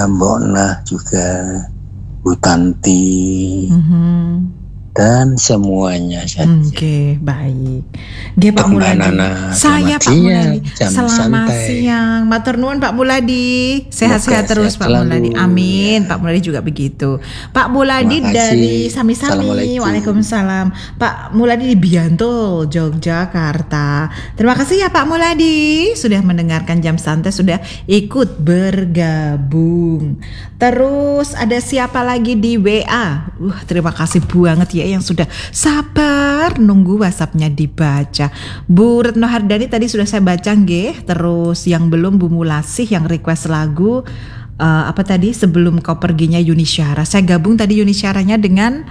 Mbok Nah juga, Bu Tanti, dan semuanya saja. Oke, baik. Nggih Pak Mbak Muladi. Nana, Saya selamat Pak Muladi. siang, jam Selamat santai. siang. Matur nuwun Pak Muladi. Sehat-sehat Semoga terus sehat Pak selalu, Muladi. Amin. ya. Pak Muladi juga begitu. Pak Muladi Terima kasih. dari Sami-Sami. Assalamualaikum. Waalaikumsalam. Pak Muladi di Biantul, Yogyakarta. Terima kasih ya Pak Muladi sudah mendengarkan jam santai, sudah ikut bergabung. Terus ada siapa lagi di WA? Terima kasih banget ya yang sudah sabar nunggu WhatsApp-nya dibaca. Bu Retno Hardani tadi sudah saya baca nggih. Terus yang belum Bu Mulasih yang request lagu apa tadi sebelum kau perginya Yuni Syara. Saya gabung tadi Yuni Syaranya dengan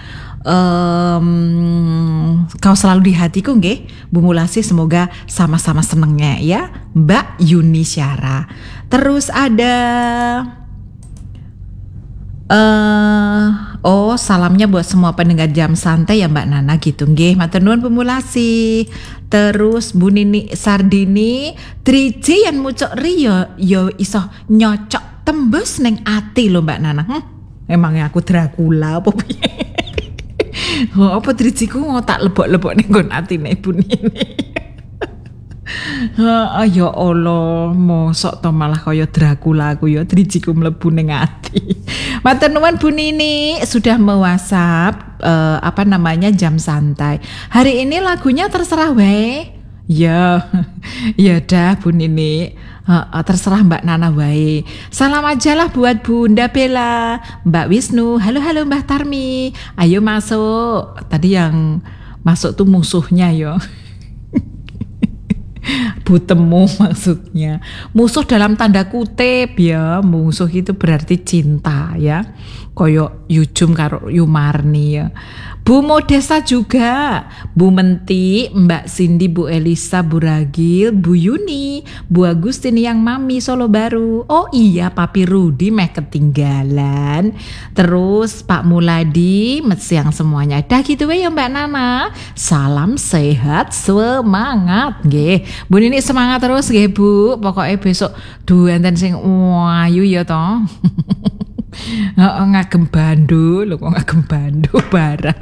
kau selalu di hatiku nggih. Bu Mulasih semoga sama-sama senengnya ya Mbak Yuni Syara. Terus ada salamnya buat semua pendengar jam santai ya Mbak Nana gitu nggih. Matur nuwun Bu Mulasih. Terus Bu Nini Sardini, Triji yang mucuk riyo yo iso nyocok tembus neng ati lho Mbak Nana. Emangnya aku Dracula apa piye? Apa Trijiku mau tak lebok-lebok ning nggon atine Ibu Nini. Ya Allah, mosok to malah kaya Dracula aku ya Trijiku mlebu ning ati. Matur nuwun Bu Nini sudah me-WhatsApp jam santai. Hari ini lagunya terserah wae. Ya dah Bu Nini. Terserah Mbak Nana wae. Salam aja lah buat Bunda Bella, Mbak Wisnu. Halo Mbak Tarmi. Ayo masuk. Tadi yang masuk tuh musuhnya yo. Butemu maksudnya. Musuh dalam tanda kutip ya. Musuh itu berarti cinta ya. Koyo Yujum karo Yumarni ya. Bu Modesta juga, Bu Menti, Mbak Cindy, Bu Elisa, Bu Ragil, Bu Yuni, Bu Agustini yang mami Solo Baru. Oh iya Papi Rudi meh ketinggalan. Terus Pak Muladi, siang semuanya. Dah gitu ya Mbak Nana. Salam sehat semangat nggih. Bu Nini semangat terus nggih Bu. Pokoknya besok duanten sing ayu ya toh. Ngagem bandu lho, kok ngagem bandu barang.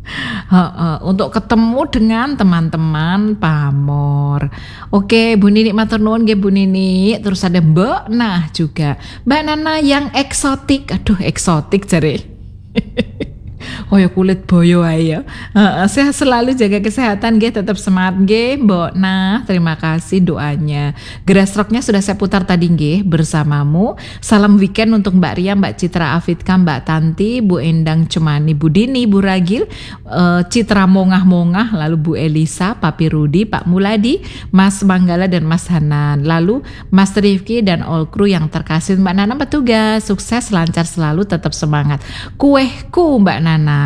Untuk ketemu dengan teman-teman pamor. Oke Bu Nini matur nuwun nggih Bu Nini. Terus ada Mbak Nah juga, Mbak Nana yang eksotik. Aduh eksotik jare. Oh ya kulit boyo aja. Sehat selalu, jaga kesehatan nggih, tetap semangat nggih Mbok Nah. Terima kasih doanya. Grassrocknya sudah saya putar tadi nggih bersamamu. Salam weekend untuk Mbak Ria, Mbak Citra Afidka, Mbak Tanti, Bu Endang Cumani, Bu Dini, Bu Ragil, Citra Mongah-Mongah, lalu Bu Elisa, Papi Rudi, Pak Muladi, Mas Manggala dan Mas Hanan. Lalu Mas Rifki dan all crew yang terkasih. Mbak Nana petugas, sukses lancar selalu, tetap semangat. Kuehku Mbak Nana.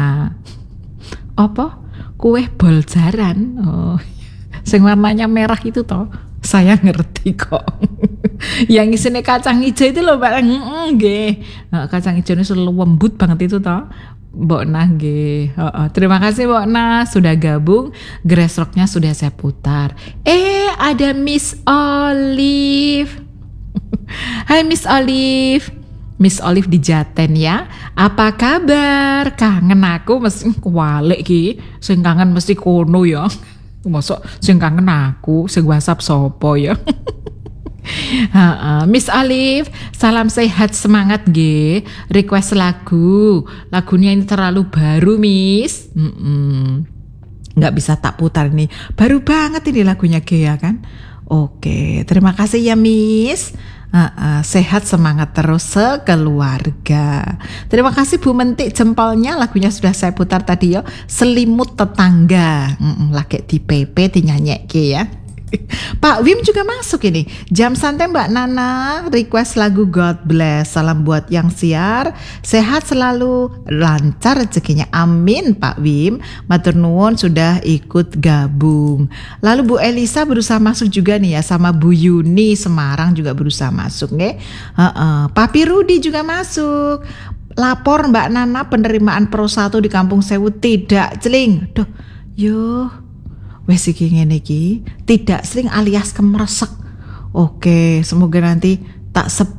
Apa? Kue boljaran. Oh, sing warnanya merah itu toh. Saya ngerti kok. Yang isinya kacang hijau itu loh Mbak. Nggih. Kacang hijau ini selalu lembut banget itu toh. Mbok Nah nggih. Terima kasih Mbok Nah sudah gabung. Grassrocknya sudah saya putar. Ada Miss Olive. Hai Miss Olive. Miss Olive di Jaten ya. Apa kabar? Kangen aku mesti kualik ki. Sing kangen mesti kono ya. Mosok sing kangen aku, sing WhatsApp sopo ya. Miss Olive, salam sehat semangat nggih. Request lagu. Lagunya ini terlalu baru, Miss. Nggak bisa tak putar nih. Baru banget ini lagunya Gea kan. Oke, terima kasih ya Miss. Sehat semangat terus sekeluarga. Terima kasih Bu Mentik jempolnya. Lagunya sudah saya putar tadi ya. Selimut tetangga. Lagi di PP dinyanyikke ya. Pak Wim juga masuk ini. Jam santai Mbak Nana request lagu God Bless. Salam buat yang siar. Sehat selalu, lancar rezekinya. Amin Pak Wim. Matur nuwun sudah ikut gabung. Lalu Bu Elisa berusaha masuk juga nih ya, sama Bu Yuni Semarang juga berusaha masuk nih. Papi Rudi juga masuk. Lapor Mbak Nana penerimaan Pro 1 di Kampung Sewu tidak celing. Duh, yo. Wes iki ngene iki, tidak sering alias kemeresek. Oke, semoga nanti tak